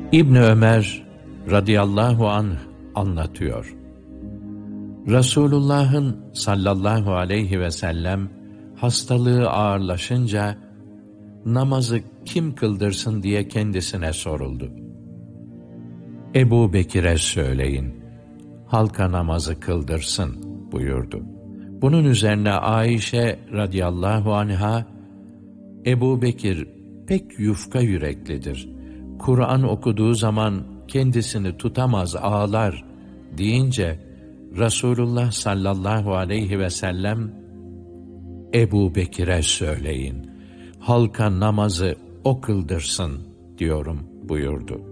İbn Ömer radıyallahu anh anlatıyor. Resulullah'ın sallallahu aleyhi ve sellem hastalığı ağırlaşınca namazı kim kıldırsın diye kendisine soruldu. Ebu Bekir'e söyleyin, halka namazı kıldırsın buyurdu. Bunun üzerine Ayşe radıyallahu anha, Ebu Bekir pek yufka yüreklidir. Kur'an okuduğu zaman kendisini tutamaz, ağlar deyince Resulullah sallallahu aleyhi ve sellem, Ebu Bekir'e söyleyin, halka namazı o kıldırsın diyorum buyurdu.